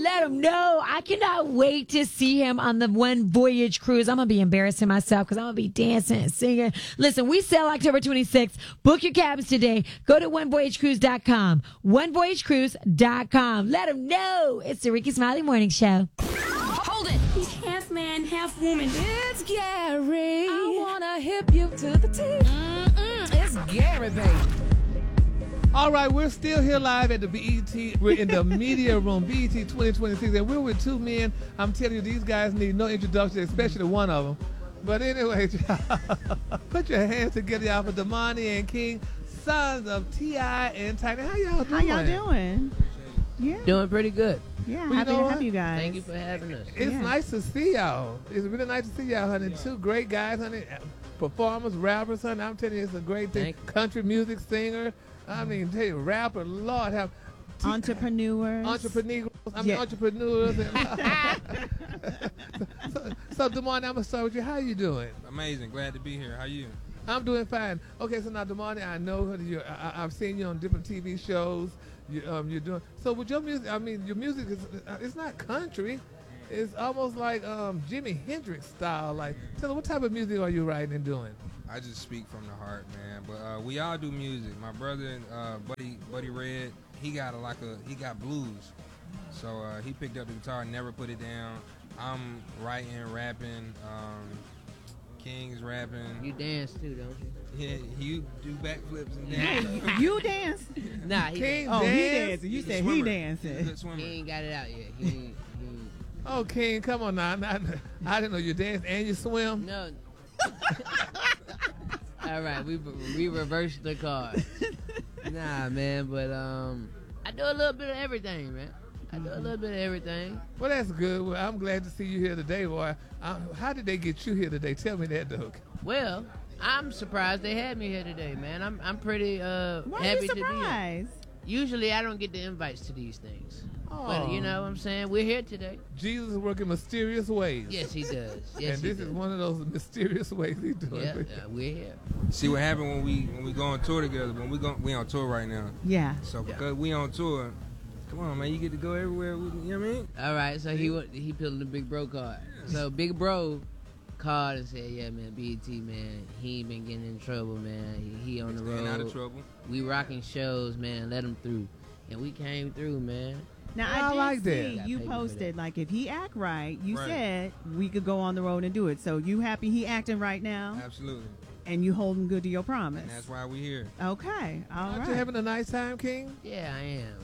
let him know. I cannot wait to see him on the One Voyage cruise. I'm going to be embarrassing myself because I'm going to be dancing and singing. Listen, we sail October 26th. Book your cabins today. Go to onevoyagecruise.com. Onevoyagecruise.com. Let him know. It's the Ricky Smiley Morning Show. Hold it. He's half man, half woman. It's Gary. I wanna hip you to the teeth. It's Gary, baby. All right, we're still here live at the BET. We're in the media room, BET 2026, and we're with two men. I'm telling you, these guys need no introduction, especially one of them. But anyway, put your hands together, y'all, for Damani and King, sons of T.I. and Tiny. How y'all doing? How y'all doing? Yeah. Doing pretty good. Yeah, Well, happy to have you guys. Thank you for having us. It's nice to see y'all. It's really nice to see y'all, honey. Two great guys, honey. Performers, rappers, honey. I'm telling you, it's a great thing. Country music singer. I mean, tell you, rapper, Lord have. Entrepreneurs. Entrepreneurs. Yeah. Entrepreneurs. So, Damani, I'm going to start with you. How you doing? Amazing. Glad to be here. How you? I'm doing fine. Okay, so now, Damani, I know I've seen you on different TV shows. You're doing so with your music. I mean, your music is it's not country. It's almost like Jimi Hendrix style. Like, tell me, what type of music are you writing and doing? I just speak from the heart, man. But we all do music. My brother, Buddy Red, he got blues. So he picked up the guitar, never put it down. I'm writing, rapping. King's rapping. You dance too, don't you? Yeah, you do backflips and dance. You dance? Nah, he King Oh, he dance? dancing. You He's a said he swimmer. dancing. He's a good swimmer. He ain't got it out yet. He Oh, King, come on now. I didn't know you dance and you swim. no. All right, we reversed the card. Nah, man, but I do a little bit of everything, man. I do a little bit of everything. Well, that's good. Well, I'm glad to see you here today, boy. How did they get you here today? Tell me that, Doug. Well, I'm surprised they had me here today, man. I'm pretty Why are happy you to be here. surprised? Usually I don't get the invites to these things. Oh. But you know what I'm saying? We're here today. Jesus is working mysterious ways. Yes, he does. Yes, And this he is does. one of those mysterious ways he's doing. Yeah, we're here. See what happened when we go on tour together. When we on tour right now. Yeah. So because we on tour, come on, man, you get to go everywhere. You know what I mean? All right, so he pulled the Big Bro card. So Big Bro called and said, "Yeah, man, BET, man, he ain't been getting in trouble, man. He on the Staying road. out of trouble. We rocking shows, man. Let him through." And we came through, man. Now, Yeah, I I like did that. see Got you paid for posted, that. like, if he act right, you Right. said we could go on the road and do it. So you happy he acting right now? Absolutely. And you holding good to your promise? And that's why we here. Okay. All Aren't right. you having a nice time, King? Yeah, I am.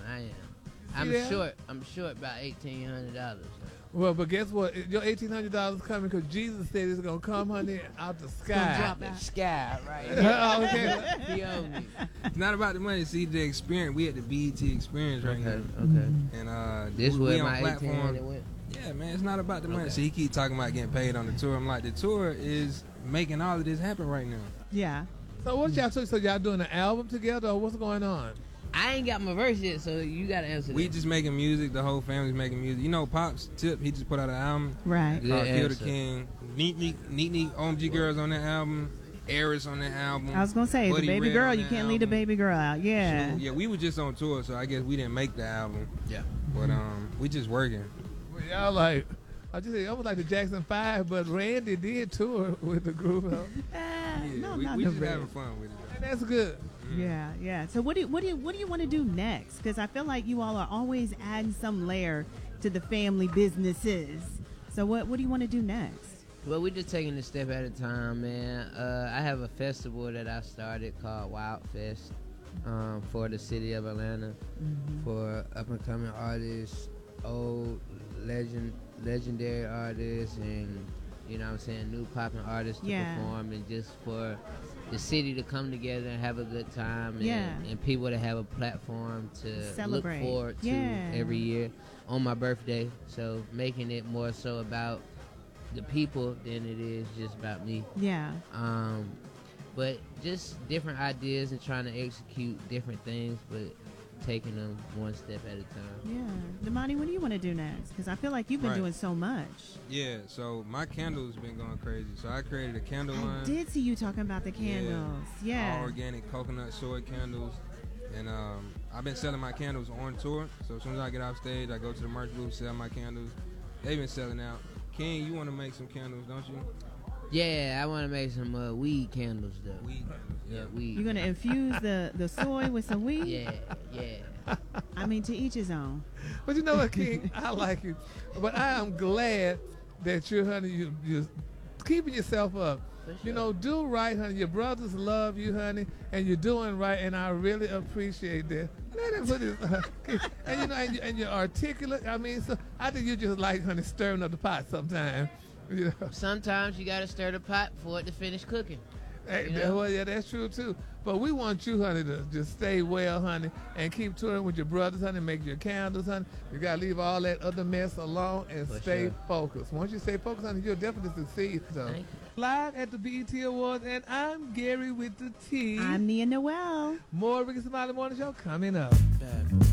that? I'm short about $1,800. Well, but guess what? Your $1,800 coming because Jesus said it's going to come, honey, out the sky. drop The sky, right? Okay. He owed me. It's not about the money. See the experience. We at the BET experience right now. Okay. And This we where on my platform. $1,800 went. Yeah, man, it's not about the money. Okay. See, he keep talking about getting paid on the tour. I'm like, the tour is making all of this happen right now. Yeah. So what y'all so y'all doing an album together or what's going on? I ain't got my verse yet, so you gotta answer We that. just making music. The whole family's making music. You know, Pops Tip, he just put out an album Right. Good called Kill the answer. King. Neat OMG Girls on that album. Eris on that album. I was going to say, Buddy the baby Red girl, on you that can't leave the album. baby girl out. Yeah. Yeah, we were just on tour, so I guess we didn't make the album. Yeah. But we just working. Well, y'all like, I just say almost like the Jackson 5, but Randy did tour with the group. Huh? Yeah, no, we not just the having red. fun with it. And that's good. Yeah, yeah. So what do you want to do next? Because I feel like you all are always adding some layer to the family businesses. So what do you want to do next? Well, we're just taking it a step at a time, man. I have a festival that I started called Wild Fest for the city of Atlanta for up-and-coming artists, old legendary artists, and, you know what I'm saying, new popping artists to Yeah. perform, and just for the city to come together and have a good time, and, Yeah. and people to have a platform to Celebrate. look forward to Yeah. every year on my birthday. So making it more so about the people than it is just about me. Yeah. But just different ideas and trying to execute different things, but taking them one step at a time. Yeah. Damani, what do you want to do next? Because I feel like you've been Right. doing so much. Yeah, so my candle's been going crazy. So I created a candle I line. did see you talking about the candles. Yeah. All organic coconut soy candles. And I've been selling my candles on tour. So as soon as I get off stage, I go to the merch booth, sell my candles. They've been selling out. King, you want to make some candles, don't you? Yeah, I want to make some weed candles though. Weed candles. Yeah, weed. You're gonna infuse the soy with some weed? Yeah. I mean, to each his own. But you know what, King? I like you. But I am glad that you're, honey, you're keeping yourself up. For sure. You know, do right, honey. Your brothers love you, honey, and you're doing right, and I really appreciate that. Let him put his, and you know, and you're articulate. I mean, so I think you just like, honey, stirring up the pot sometimes. You know. Sometimes you gotta stir the pot for it to finish cooking. Hey, You know? well, yeah, that's true too. But we want you, honey, to just stay well, honey, and keep touring with your brothers, honey. Make your candles, honey. You gotta leave all that other mess alone and For stay sure. focused. Once you stay focused, honey, you'll definitely succeed. So, Thank you. live at the BET Awards, and I'm Gary with the T. I'm Nia Noel. More Ricky Smiley Morning Show coming up.